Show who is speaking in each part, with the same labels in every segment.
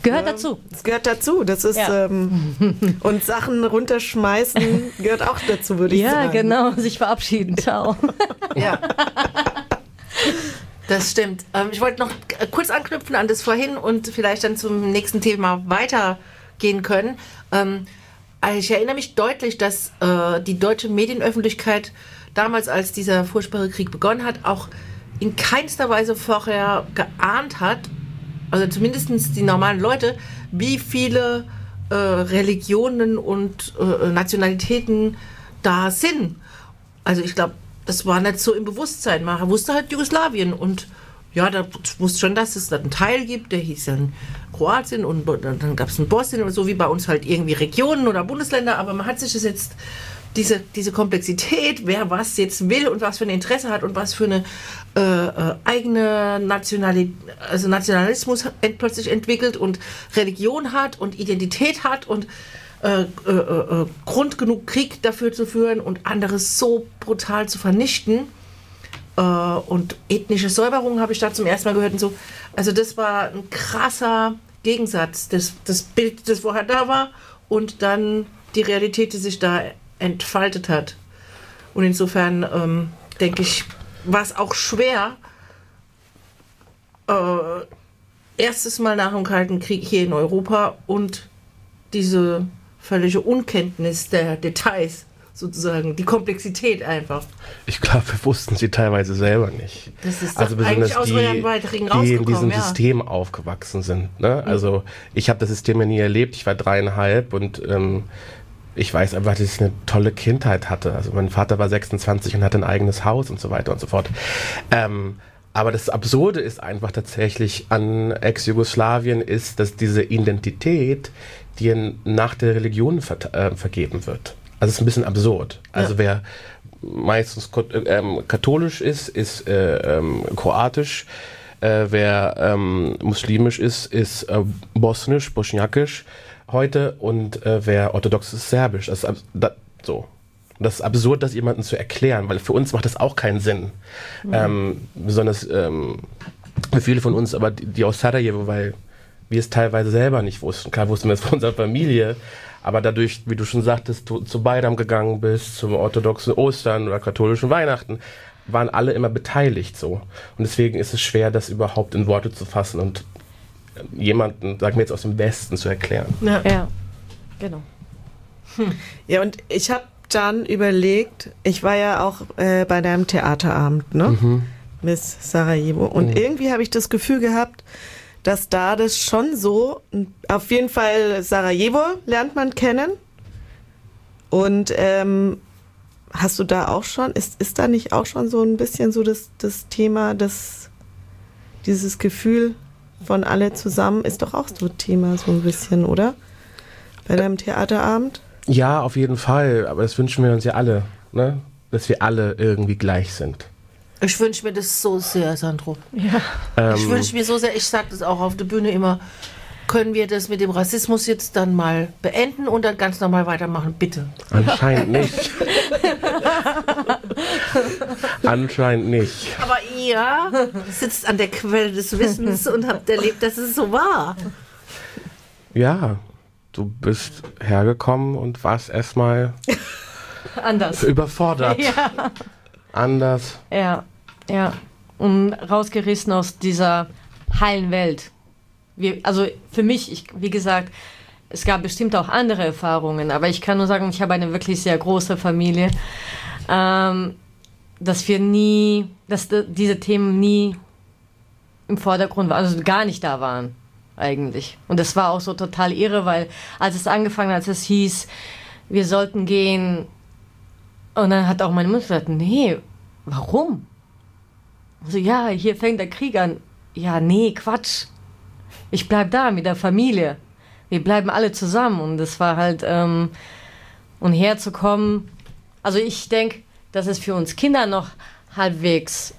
Speaker 1: Gehört dazu.
Speaker 2: Es gehört dazu. Das ist und Sachen runterschmeißen gehört auch dazu, würde ich sagen.
Speaker 1: Ja, genau. Sich verabschieden. Ciao.
Speaker 3: Ja. Das stimmt. Ich wollte noch kurz anknüpfen an das vorhin und vielleicht dann zum nächsten Thema weitergehen können. Ich erinnere mich deutlich, dass die deutsche Medienöffentlichkeit damals, als dieser furchtbare Krieg begonnen hat, auch in keinster Weise vorher geahnt hat, also zumindest die normalen Leute, wie viele Religionen und Nationalitäten da sind. Also ich glaube, das war nicht so im Bewusstsein. Man wusste halt Jugoslawien und ja, da wusste schon, dass es da einen Teil gibt, der hieß dann Kroatien und dann gab es einen Bosnien oder so, wie bei uns halt irgendwie Regionen oder Bundesländer, aber man hat sich das jetzt, diese Komplexität, wer was jetzt will und was für ein Interesse hat und was für eine eigene Nationalismus plötzlich entwickelt und Religion hat und Identität hat und Grund genug, Krieg dafür zu führen und anderes so brutal zu vernichten. Und ethnische Säuberung habe ich da zum ersten Mal gehört und so. Also das war ein krasser Gegensatz. Das Bild, das vorher da war und dann die Realität, die sich da entfaltet hat. Und insofern denke ich, war es auch schwer, erstes Mal nach dem Kalten Krieg hier in Europa und diese völlige Unkenntnis der Details, sozusagen, die Komplexität einfach.
Speaker 4: Ich glaube, wir wussten sie teilweise selber nicht.
Speaker 3: Das ist
Speaker 4: also
Speaker 3: eigentlich aus euren Beiträgen rausgekommen,
Speaker 4: die in diesem System aufgewachsen sind. Ne? Also ich habe das System ja nie erlebt, ich war 3,5 und ich weiß einfach, dass ich eine tolle Kindheit hatte. Also mein Vater war 26 und hatte ein eigenes Haus und so weiter und so fort. Aber das Absurde ist einfach tatsächlich an Ex-Jugoslawien ist, dass diese Identität dir nach der Religion vergeben wird. Also es ist ein bisschen absurd. Also wer meistens katholisch ist kroatisch. Wer muslimisch ist bosnisch, bosniakisch heute. Und wer orthodox ist, serbisch. Das ist absurd, das jemandem zu erklären, weil für uns macht das auch keinen Sinn. Besonders für viele von uns, aber die aus Sarajevo, weil wir es teilweise selber nicht wussten. Klar wussten wir es von unserer Familie, aber dadurch, wie du schon sagtest, du zu Bayram gegangen bist, zum orthodoxen Ostern oder katholischen Weihnachten, waren alle immer beteiligt so. Und deswegen ist es schwer, das überhaupt in Worte zu fassen und jemanden, sagen wir jetzt aus dem Westen, zu erklären.
Speaker 1: Ja, genau.
Speaker 2: Ja, und ich habe dann überlegt, ich war ja auch bei deinem Theaterabend, ne? Miss Sarajevo. Und irgendwie habe ich das Gefühl gehabt, dass da das schon so, auf jeden Fall Sarajevo lernt man kennen. Und hast du da auch schon, ist da nicht auch schon so ein bisschen so das Thema, dieses Gefühl von alle zusammen, ist doch auch so ein Thema so ein bisschen, oder? Bei deinem Theaterabend?
Speaker 4: Ja, auf jeden Fall. Aber das wünschen wir uns ja alle, ne? Dass wir alle irgendwie gleich sind.
Speaker 3: Ich wünsche mir das so sehr, Sandro.
Speaker 1: Ja.
Speaker 3: Ich wünsche mir so sehr, ich sage das auch auf der Bühne immer, können wir das mit dem Rassismus jetzt dann mal beenden und dann ganz normal weitermachen, bitte.
Speaker 4: Anscheinend nicht. Anscheinend nicht.
Speaker 3: Aber ihr sitzt an der Quelle des Wissens und habt erlebt, dass es so war.
Speaker 4: Ja, du bist hergekommen und warst erstmal
Speaker 1: anders
Speaker 4: überfordert.
Speaker 1: Ja.
Speaker 4: Anders.
Speaker 1: Ja. Und rausgerissen aus dieser heilen Welt. Also für mich, wie gesagt, es gab bestimmt auch andere Erfahrungen, aber ich kann nur sagen, ich habe eine wirklich sehr große Familie, dass diese Themen nie im Vordergrund waren, also gar nicht da waren eigentlich. Und das war auch so total irre, weil als es hieß, wir sollten gehen, und dann hat auch meine Mutter gesagt, nee, warum? Also ja, hier fängt der Krieg an. Ja, nee, Quatsch. Ich bleib da mit der Familie. Wir bleiben alle zusammen. Und das war halt, und herzukommen. Also ich denke, dass es für uns Kinder noch halbwegs,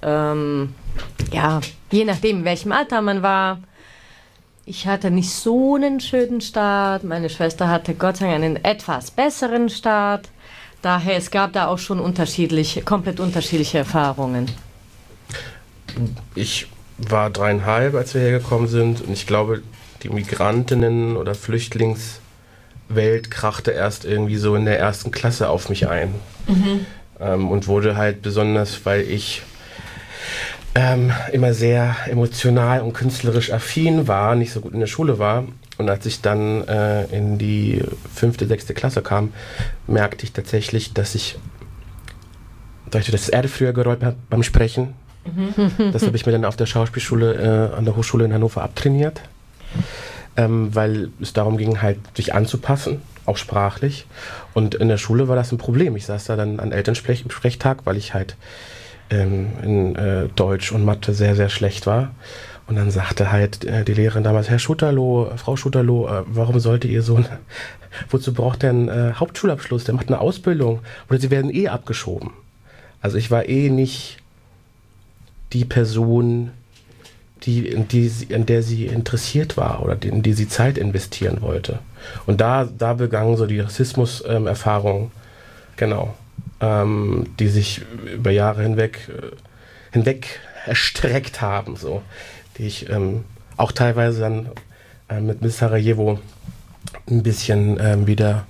Speaker 1: je nachdem, in welchem Alter man war. Ich hatte nicht so einen schönen Start. Meine Schwester hatte Gott sei Dank einen etwas besseren Start. Daher, es gab da auch schon komplett unterschiedliche Erfahrungen.
Speaker 4: Ich war 3,5, als wir hergekommen sind. Und ich glaube, die Migrantinnen- oder Flüchtlingswelt krachte erst irgendwie so in der 1. Klasse auf mich ein. Und wurde halt besonders, weil ich immer sehr emotional und künstlerisch affin war, nicht so gut in der Schule war. Und als ich dann in die 5., 6. Klasse kam, merkte ich tatsächlich, dass ich das Erde früher gerollt habe beim Sprechen. Das habe ich mir dann auf der Schauspielschule an der Hochschule in Hannover abtrainiert, weil es darum ging, halt sich anzupassen, auch sprachlich. Und in der Schule war das ein Problem. Ich saß da dann an Elternsprechtag, weil ich halt in Deutsch und Mathe sehr, sehr schlecht war. Und dann sagte halt die Lehrerin damals, Frau Schutterloh, warum sollte ihr Sohn, wozu braucht der einen Hauptschulabschluss? Der macht eine Ausbildung. Oder sie werden abgeschoben. Also ich war nicht die Person, in der sie interessiert war oder in die sie Zeit investieren wollte. Und da begann so die Rassismus-Erfahrung, genau, die sich über Jahre hinweg erstreckt haben, so, die ich auch teilweise dann mit Miss Sarajevo ein bisschen wieder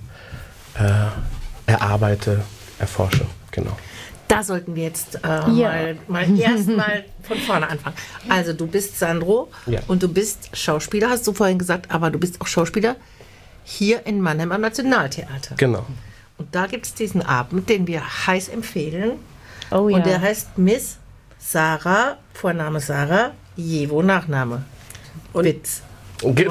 Speaker 4: erforsche, genau.
Speaker 3: Da sollten wir jetzt mal erstmal von vorne anfangen. Also du bist Sandro und du bist Schauspieler, hast du vorhin gesagt, aber du bist auch Schauspieler hier in Mannheim am Nationaltheater.
Speaker 4: Genau.
Speaker 3: Und da gibt es diesen Abend, den wir heiß empfehlen.
Speaker 1: Oh ja.
Speaker 3: Und der heißt Miss Sarah, Vorname Sarah, Jevo, Nachname. Witz. Und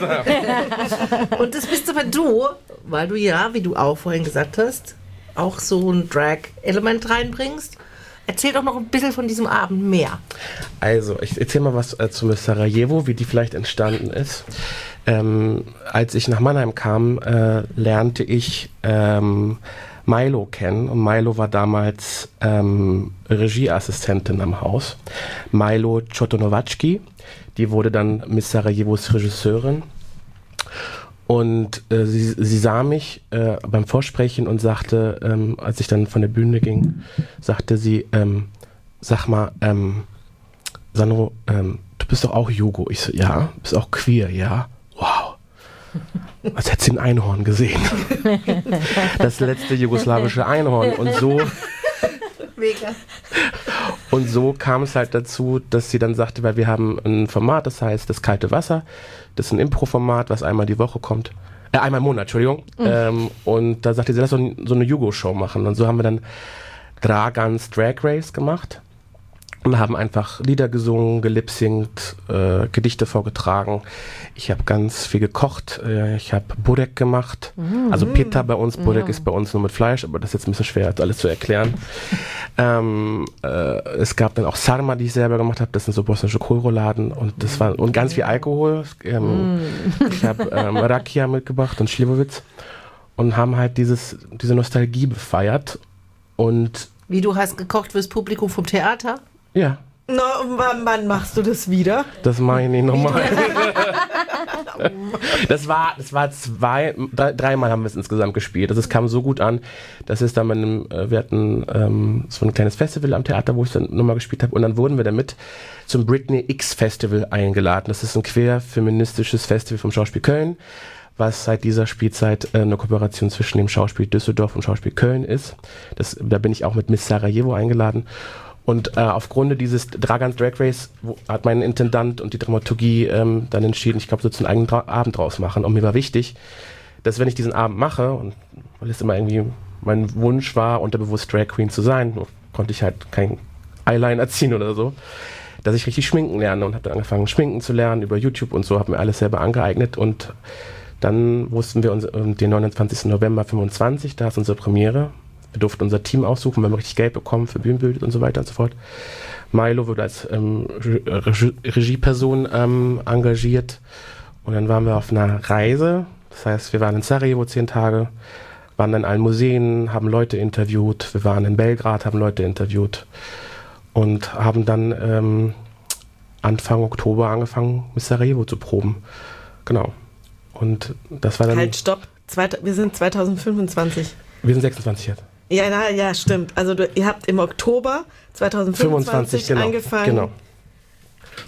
Speaker 3: das bist aber du, weil du ja, wie du auch vorhin gesagt hast, auch so ein Drag-Element reinbringst. Erzähl doch noch ein bisschen von diesem Abend mehr.
Speaker 4: Also, ich erzähle mal was zu Miss Sarajevo, wie die vielleicht entstanden ist. Als ich nach Mannheim kam, lernte ich Milo kennen. Und Milo war damals Regieassistentin am Haus. Milo Chotonovacki, die wurde dann Miss Sarajevos Regisseurin. Und sie sah mich beim Vorsprechen und sagte, als ich dann von der Bühne ging, sagte sie, sag mal, Sandro, du bist doch auch Jugo. Ich so, ja. Bist auch queer, ja. Wow. Als hätte sie ein Einhorn gesehen. Das letzte jugoslawische Einhorn. Und so...
Speaker 3: Mega.
Speaker 4: Und so kam es halt dazu, dass sie dann sagte, weil wir haben ein Format, das heißt Das kalte Wasser. Das ist ein Impro-Format, was einmal die Woche kommt. Einmal im Monat, Entschuldigung. Und da sagte sie, lass so eine Jugo-Show machen. Und so haben wir dann Dragans Drag Race gemacht. Und haben einfach Lieder gesungen, gelipsingt, Gedichte vorgetragen. Ich habe ganz viel gekocht. Ich habe Burek gemacht. Also Pita bei uns. Burek ist bei uns nur mit Fleisch, aber das ist jetzt ein bisschen schwer, das alles zu erklären. Es gab dann auch Sarma, die ich selber gemacht habe. Das sind so bosnische Kohlrouladen. Und ganz viel Alkohol. Ich habe Rakia mitgebracht und Slivovitz. Und haben halt diese Nostalgie befeiert. Und
Speaker 3: wie, du hast gekocht fürs Publikum vom Theater?
Speaker 4: Ja.
Speaker 2: No, wann machst du das wieder?
Speaker 4: Das mache ich nicht nochmal. Das war dreimal haben wir es insgesamt gespielt. Das kam so gut an, dass es dann wir hatten so ein kleines Festival am Theater, wo ich dann nochmal gespielt habe. Und dann wurden wir damit zum Britney X Festival eingeladen. Das ist ein queer-feministisches Festival vom Schauspiel Köln, was seit dieser Spielzeit eine Kooperation zwischen dem Schauspiel Düsseldorf und Schauspiel Köln ist. Da bin ich auch mit Miss Sarajevo eingeladen. Und aufgrund dieses Dragans Drag Race hat mein Intendant und die Dramaturgie dann entschieden, ich glaube, so einen eigenen Abend draus machen. Und mir war wichtig, dass wenn ich diesen Abend mache, und weil es immer irgendwie mein Wunsch war, unterbewusst Drag Queen zu sein, konnte ich halt kein Eyeliner ziehen oder so, dass ich richtig schminken lerne und habe dann angefangen, schminken zu lernen über YouTube und so, habe mir alles selber angeeignet. Und dann wussten wir den 29. November 25, da ist unsere Premiere. Wir durften unser Team aussuchen, wir haben richtig Geld bekommen für Bühnenbild und so weiter und so fort. Milo wurde als Regieperson engagiert. Und dann waren wir auf einer Reise. Das heißt, wir waren in Sarajevo 10 Tage, waren in allen Museen, haben Leute interviewt. Wir waren in Belgrad, haben Leute interviewt. Und haben dann Anfang Oktober angefangen, mit Sarajevo zu proben. Genau. Und das war dann...
Speaker 2: Halt, stopp. Wir sind 2025.
Speaker 4: Wir sind 26 jetzt.
Speaker 2: Ja, stimmt. Also ihr habt im Oktober 2025
Speaker 4: genau,
Speaker 2: angefangen.
Speaker 4: Genau.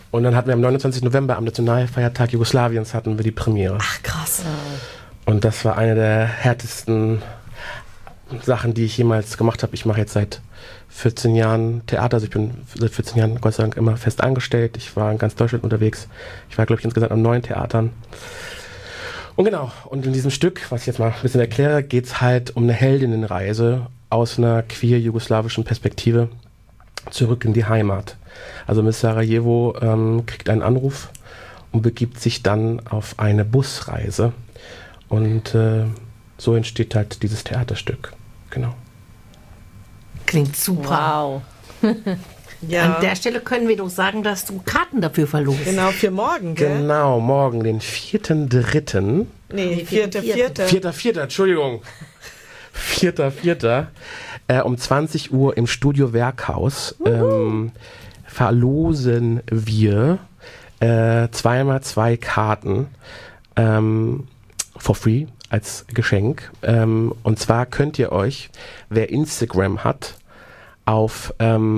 Speaker 4: Und dann hatten wir am 29. November, am Nationalfeiertag Jugoslawiens, hatten wir die Premiere.
Speaker 2: Ach, krass.
Speaker 4: Und das war eine der härtesten Sachen, die ich jemals gemacht habe. Ich mache jetzt seit 14 Jahren Theater, also ich bin seit 14 Jahren Gott sei Dank immer fest angestellt. Ich war in ganz Deutschland unterwegs. Ich war, glaube ich, insgesamt an 9 Theatern. Und genau, und in diesem Stück, was ich jetzt mal ein bisschen erkläre, geht es halt um eine Heldinnenreise aus einer queer-jugoslawischen Perspektive zurück in die Heimat. Also Miss Sarajevo kriegt einen Anruf und begibt sich dann auf eine Busreise. Und so entsteht halt dieses Theaterstück. Genau.
Speaker 3: Klingt super.
Speaker 1: Wow.
Speaker 2: Ja.
Speaker 3: An der Stelle können wir doch sagen, dass du Karten dafür verlost.
Speaker 2: Genau, für morgen, gell?
Speaker 4: Genau, morgen, den 4.3.
Speaker 2: Nee, 4.4.
Speaker 4: 4.4., Entschuldigung. 4.4. Um 20 Uhr im Studio Werkhaus verlosen wir 2x2 Karten for free als Geschenk. Und zwar könnt ihr euch, wer Instagram hat, auf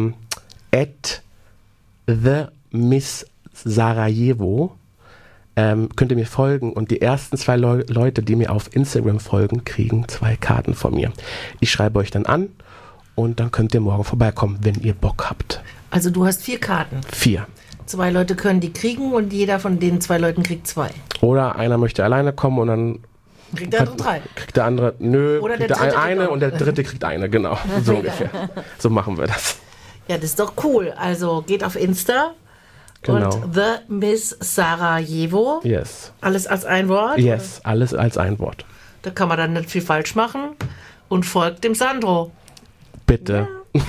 Speaker 4: @TheMissSarajevo könnt ihr mir folgen und die ersten 2 Leute, die mir auf Instagram folgen, kriegen 2 Karten von mir. Ich schreibe euch dann an und dann könnt ihr morgen vorbeikommen, wenn ihr Bock habt.
Speaker 3: Also du hast 4 Karten.
Speaker 4: 4.
Speaker 3: 2 Leute können die kriegen und jeder von den 2 Leuten kriegt 2.
Speaker 4: Oder einer möchte alleine kommen und dann
Speaker 3: Kriegt der andere 3.
Speaker 4: kriegt der andere,
Speaker 3: Oder
Speaker 4: kriegt
Speaker 3: der
Speaker 4: der
Speaker 3: dritte
Speaker 4: eine
Speaker 3: kriegt
Speaker 4: und der dritte kriegt eine, genau. So ungefähr. So machen wir das.
Speaker 3: Ja, das ist doch cool. Also geht auf Insta
Speaker 4: Genau.
Speaker 3: und The Miss Sarajevo.
Speaker 4: Yes.
Speaker 3: Alles als ein Wort.
Speaker 4: Yes, alles als ein Wort.
Speaker 3: Da kann man dann nicht viel falsch machen und folgt dem Sandro.
Speaker 4: Bitte.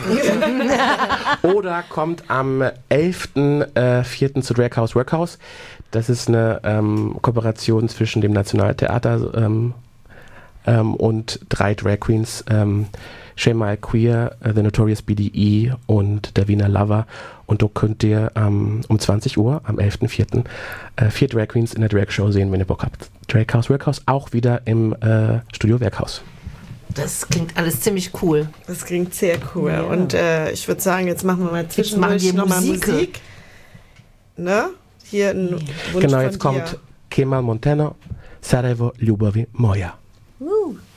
Speaker 4: Oder kommt am 11.04. zu Drag House Workhouse. Das ist eine Kooperation zwischen dem Nationaltheater und 3 Drag Queens, Shema Queer, The Notorious BDE und der Wiener Lover. Und da könnt ihr um 20 Uhr am 11.04. 4 Drag Queens in der Drag Show sehen, wenn ihr Bock habt. Drag House Workhouse, auch wieder im Studio Werkhaus.
Speaker 3: Das klingt alles ziemlich cool.
Speaker 2: Das klingt sehr cool.
Speaker 3: Ja.
Speaker 2: Und ich würde sagen, jetzt machen wir mal
Speaker 3: machen
Speaker 2: zwischendurch
Speaker 3: wir
Speaker 2: nochmal
Speaker 3: Musik.
Speaker 2: Musik. Ne? Hier ein Wunsch
Speaker 4: Genau,
Speaker 2: von
Speaker 4: jetzt
Speaker 2: dir.
Speaker 4: kommt Kemal Montano, Sarajevo, Ljubavi moja.